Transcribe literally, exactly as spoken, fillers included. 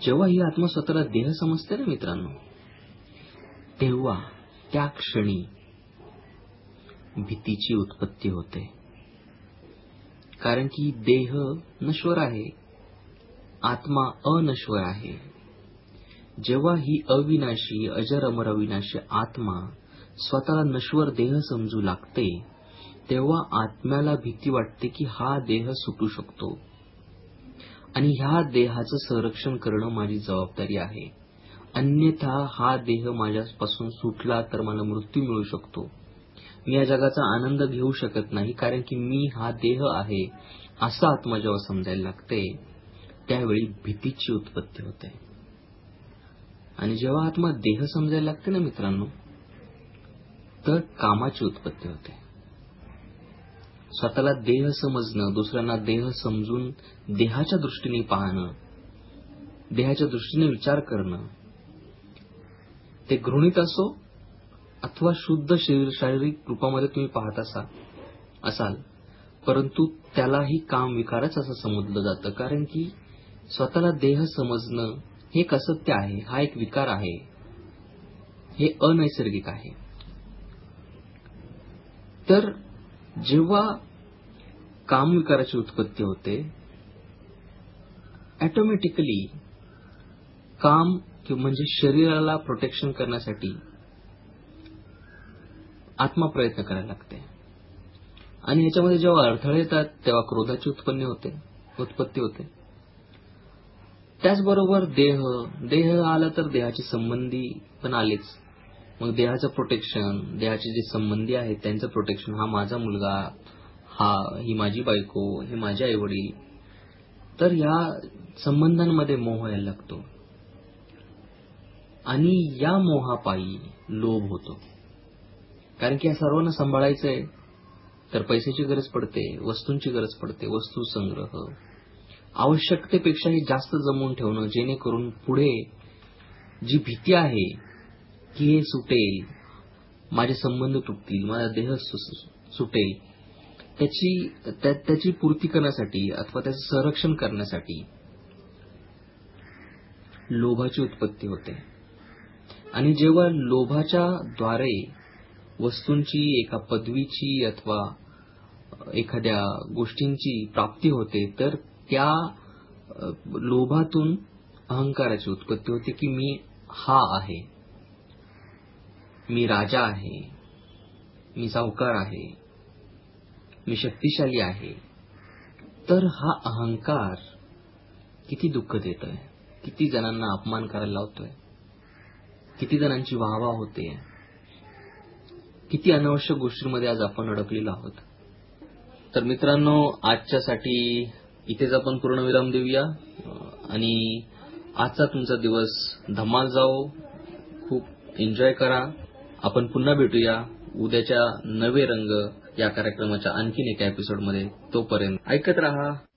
जेव्हा ही आत्मा स्वतःला देह समजते ना मित्रांनो, तेव्हा त्या क्षणी भीतीची उत्पत्ती होते. कारण की देह नश्वर आहे, आत्मा अनश्वर आहे. जेव्हा ही अविनाशी अजर अमर अविनाशी आत्मा स्वतःला नश्वर देह समजू लागते, तेव्हा आत्म्याला भीती वाटते की हा देह सुटू शकतो आणि ह्या देहाचं संरक्षण करणं माझी जबाबदारी आहे. अन्यथा हा देह माझ्यापासून सुटला तर मला मृत्यू मिळू शकतो. मी या जगाचा आनंद घेऊ शकत नाही, कारण की मी हा देह आहे असं आत्मा जेव्हा समजायला लागते, त्यावेळी भीतीची उत्पत्ती होते. आणि जेव्हा आत्मा देह समजायला लागते ना मित्रांनो, तर कामाची उत्पत्ती होते. स्वतःला देह समजणं, दुसऱ्यांना देह समजून देहाच्या दृष्टीने पाहणं, देहाच्या दृष्टीने विचार करणं, ते घृणित असो अथवा शुद्ध शारीरिक रूपामध्ये तुम्ही पाहत असाल असाल परंतु त्यालाही काम विकारच असं समजलं जातं. कारण की स्वतःला देह समजणं हे एक असत्य आहे, हा एक विकार आहे, हे अनैसर्गिक आहे. तर जेव्हा काम विकाराची उत्पत्ती होते, ऑटोमॅटिकली काम म्हणजे शरीराला प्रोटेक्शन करण्यासाठी आत्मा प्रयत्न करायला लागते. आणि याच्यामध्ये जेव्हा अडथळे येतात तेव्हा क्रोधाची उत्पन्न होते उत्पत्ती होते. त्याचबरोबर देह देह आला तर देहाचे संबंधी पण आलेच. मग देहाचं प्रोटेक्शन, देहाचे जे संबंधी आहेत त्यांचं प्रोटेक्शन, हा माझा मुलगा, हा ही माझी बायको, हे माझे आई वडील. तर या संबंधांमध्ये मोह यायला लागतो आणि या मोहापायी लोभ होतो. कारण की या सर्वांना सांभाळायचंय तर पैशाची गरज पडते, वस्तूंची गरज पडते, वस्तू संग्रह, आवश्यकतेपेक्षाही जास्त जमवून ठेवणं, जेणेकरून पुढे जी भीती आहे की हे सुटेल, माझे संबंध तुटतील, माझा देह सुटेल, त्याची त्या, त्याची पूर्ती करण्यासाठी अथवा त्याचं संरक्षण करण्यासाठी लोभाची उत्पत्ती होते. आणि जेव्हा लोभाच्या द्वारे वस्तूंची, एका पदवीची अथवा एखाद्या गोष्टींची प्राप्ती होते, तर त्या लोभातून अहंकाराची उत्पत्ती होते की मी हा आहे, मी राजा आहे, मी सावकार आहे, मी शक्तिशाली आहे. तर हा अहंकार किती दुःख देतोय, किती जणांना अपमान करायला लावतोय, किती जणांची वाहवा होते, किती अनावश्यक गोष्टींमध्ये आज आपण अडकलेलो आहोत. तर मित्रांनो, आजच्यासाठी इथेच आपण पूर्णविराम देऊया आणि आजचा तुमचा दिवस धमाल जाओ, खूप एन्जॉय करा. आपण पुन्हा भेटूया उद्याच्या नवे रंग या कार्यक्रमाच्या आणखीन एका एपिसोडमध्ये. तोपर्यंत ऐकत रहा